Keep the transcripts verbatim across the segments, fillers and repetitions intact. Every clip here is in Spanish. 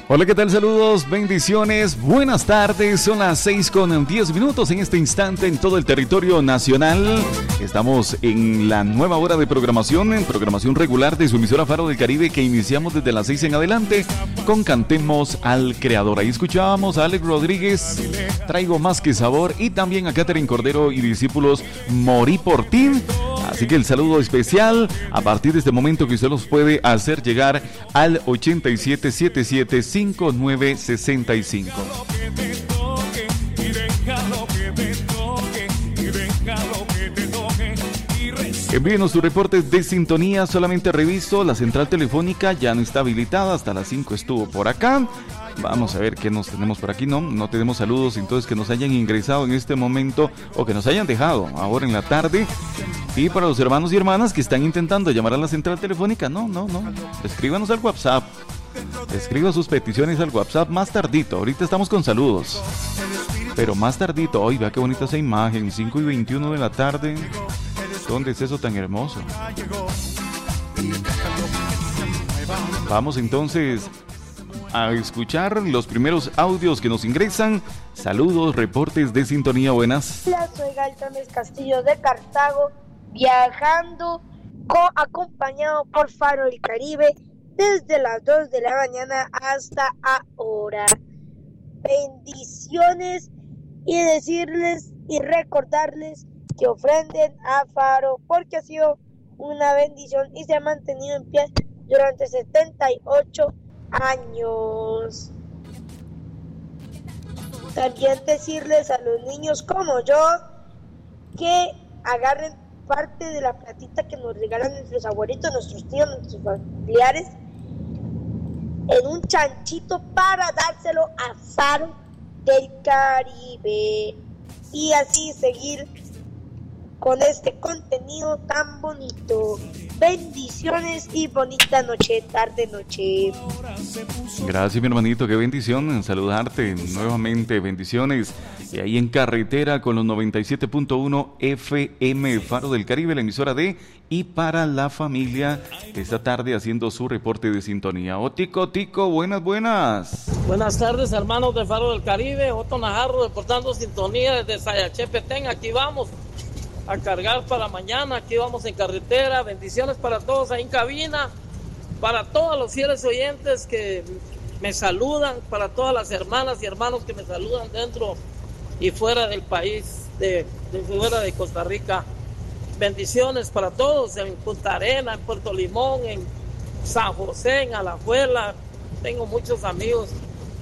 Hola, ¿qué tal? Saludos, bendiciones, buenas tardes. Son las seis con diez minutos en este instante en todo el territorio nacional. Estamos en la nueva hora de programación, en programación regular de su emisora Faro del Caribe, que iniciamos desde las seis en adelante con Cantemos al Creador. Ahí escuchábamos a Alex Rodríguez, Traigo Más Que Sabor, y también a Catherine Cordero y discípulos, Morí Por Ti. Así que el saludo especial a partir de este momento que usted los puede hacer llegar al ochenta y siete setenta y siete cincuenta y nueve sesenta y cinco. Envíenos sus reportes de sintonía. Solamente reviso, la central telefónica ya no está habilitada, hasta las cinco estuvo por acá. Vamos a ver qué nos tenemos por aquí. No, no tenemos saludos, entonces que nos hayan ingresado en este momento o que nos hayan dejado ahora en la tarde. Y para los hermanos y hermanas que están intentando llamar a la central telefónica, no, no, no, escríbanos al WhatsApp. Escriba sus peticiones al WhatsApp más tardito. Ahorita estamos con saludos, pero más tardito. Hoy vea qué bonita esa imagen, cinco y veintiuno de la tarde. ¿Dónde es eso tan hermoso? Vamos entonces a escuchar los primeros audios que nos ingresan. Saludos, reportes de sintonía, buenas. Hola, soy Galtones Castillo de Cartago, viajando co- acompañado por Faro del Caribe desde las dos de la mañana hasta ahora. Bendiciones, y decirles y recordarles que ofrenden a Faro porque ha sido una bendición y se ha mantenido en pie durante setenta y ocho años. También decirles a los niños como yo que agarren parte de la platita que nos regalan nuestros abuelitos, nuestros tíos, nuestros familiares en un chanchito para dárselo a Faro del Caribe y así seguir con este contenido tan bonito. Bendiciones y bonita noche, tarde, noche. Gracias, mi hermanito, qué bendición en saludarte nuevamente, bendiciones. Y ahí en carretera con los noventa y siete punto uno F M Faro del Caribe, la emisora de y para la familia, esta tarde haciendo su reporte de sintonía. Oh, Tico, Tico, buenas, buenas. Buenas tardes, hermanos de Faro del Caribe. Otto Najarro reportando sintonía desde Sayachepetén. Aquí vamos a cargar para mañana, aquí vamos en carretera. Bendiciones para todos ahí en cabina, para todos los fieles oyentes que me saludan, para todas las hermanas y hermanos que me saludan dentro y fuera del país, de, de fuera de Costa Rica. Bendiciones para todos en Punta Arenas, en Puerto Limón, en San José, en Alajuela. Tengo muchos amigos,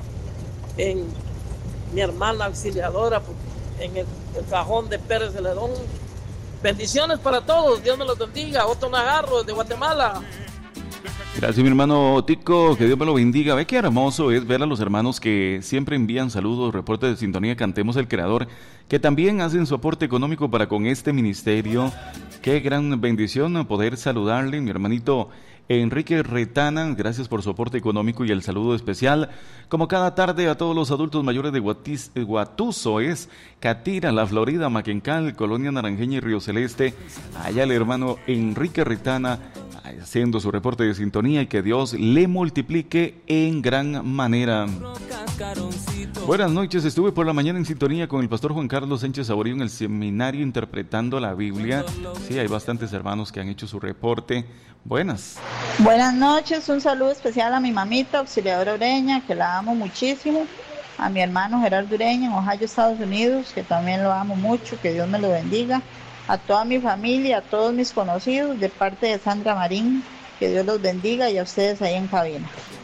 en mi hermana auxiliadora, en el, el cajón de Pérez Celedón. Bendiciones para todos, Dios me los bendiga. Otto Najarro de Guatemala. Gracias, mi hermano Tico, que Dios me lo bendiga. Ve qué hermoso es ver a los hermanos que siempre envían saludos, reportes de sintonía, Cantemos al Creador, que también hacen su aporte económico para con este ministerio. Qué gran bendición poder saludarle, mi hermanito Enrique Retana, gracias por su aporte económico y el saludo especial. Como cada tarde a todos los adultos mayores de Guatiz, Guatuso, es Catira, La Florida, Maquencal, Colonia Naranjeña y Río Celeste. Allá el hermano Enrique Retana haciendo su reporte de sintonía y que Dios le multiplique en gran manera. Buenas noches, estuve por la mañana en sintonía con el pastor Juan Carlos Sánchez Saborío en el seminario interpretando la Biblia. Sí, hay bastantes hermanos que han hecho su reporte. Buenas. Buenas noches, un saludo especial a mi mamita, auxiliadora Ureña, que la amo muchísimo. A mi hermano Gerardo Ureña en Ohio, Estados Unidos, que también lo amo mucho, que Dios me lo bendiga. A toda mi familia, a todos mis conocidos, de parte de Sandra Marín, que Dios los bendiga, y a ustedes ahí en cabina.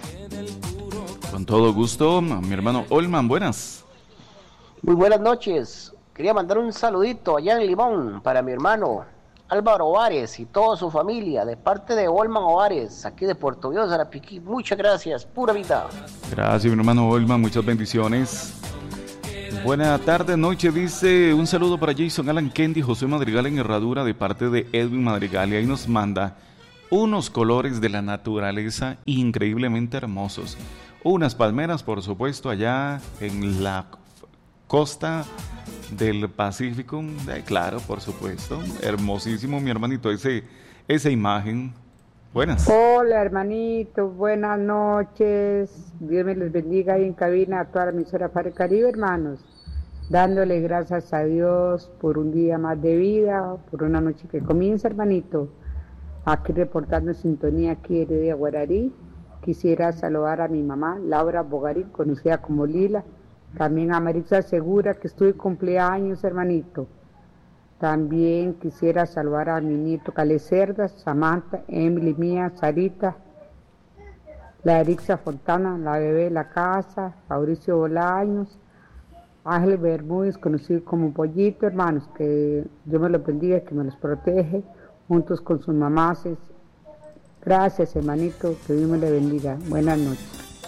Con todo gusto, mi hermano Olman, buenas. Muy buenas noches. Quería mandar un saludito allá en Limón para mi hermano Álvaro Ovares y toda su familia, de parte de Olman Ovares, aquí de Puerto Dios, Arapiquí. Muchas gracias, pura vida. Gracias, mi hermano Olman, muchas bendiciones. Buena tarde, noche, dice, un saludo para Jason Alan Kendi, José Madrigal en Herradura, de parte de Edwin Madrigal, y ahí nos manda unos colores de la naturaleza increíblemente hermosos. Unas palmeras, por supuesto, allá en la costa del Pacífico, eh, claro, por supuesto, hermosísimo, mi hermanito, ese, esa imagen, Buenas. Hola, hermanito, buenas noches. Dios me los bendiga ahí en cabina a toda la emisora Faro Caribe, hermanos. Dándole gracias a Dios por un día más de vida, por una noche que comienza, hermanito. Aquí reportando en sintonía aquí en Heredia Guararí. Quisiera saludar a mi mamá, Laura Bogarín, conocida como Lila. También a Marisa Segura, que estuvo de cumpleaños, hermanito. También quisiera saludar a mi nieto Cale Cerdas, Samantha, Emily, Mía, Sarita, la Erixa Fontana, la bebé de la casa, Mauricio Bolaños, Ángel Bermúdez, conocido como Pollito, hermanos, que Dios me los bendiga, que me los protege, juntos con sus mamases. Gracias, hermanito, que Dios me le bendiga. Buenas noches.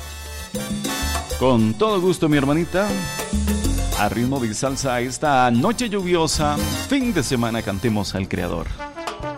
Con todo gusto, mi hermanita. A ritmo de salsa esta noche lluviosa, fin de semana, cantemos al Creador.